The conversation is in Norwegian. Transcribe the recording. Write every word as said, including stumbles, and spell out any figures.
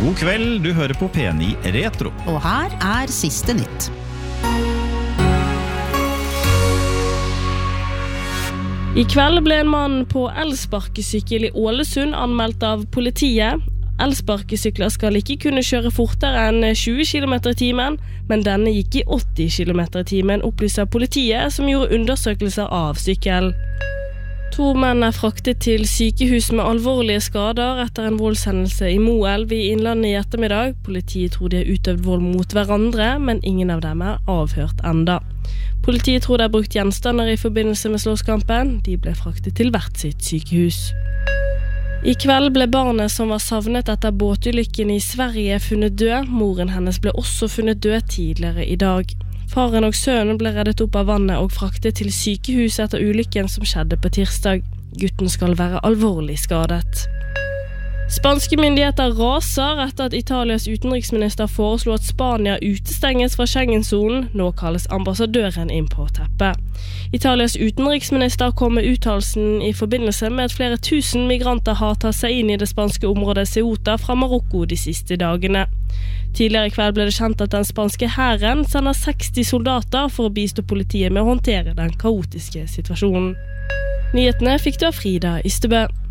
God kveld, du hører på P ni Retro. Og her er siste nytt. I kveld ble en mann på elsparkesykkel i Ålesund anmeldt av politiet. Elsparkesykler skal ikke kunne kjøre fortere enn tjue kilometer i timen, men denne gikk i åtti kilometer i timen, opplyser politiet, som gjorde undersøkelser av sykkel. To menn er fraktet til sykehus med alvorlige skader etter en voldshendelse i Moelv i Innlandet i ettermiddag. Politiet tror de har utøvd vold mot hverandre, men ingen av dem er avhørt enda. Politiet tror de har brukt gjenstander i forbindelse med slåsskampen. De ble fraktet til hvert sitt sykehus. I kveld ble barnet som var savnet etter båtulykken i Sverige funnet død. Moren hennes ble også funnet død tidligere i dag. Faren og sønnen ble reddet opp av vannet og fraktet til sykehus etter ulykken som skjedde på tirsdag. Gutten skal være alvorlig skadet. Spanske myndigheter raser etter at Italias utenriksminister foreslo at Spania utestenges fra Schengen-zonen. Nå kalles ambassadøren inn på teppet. Italias utenriksminister kom med uttalelsen i forbindelse med at flere tusen migranter har tatt seg inn i det spanske området Ceuta fra Marokko de siste dagene. Tidligere i kveld ble det kjent at den spanske hæren sender seksti soldater for å bistå politiet med å håndtere den kaotiske situasjonen. Nyhetene fikk du av Frida Ystebø.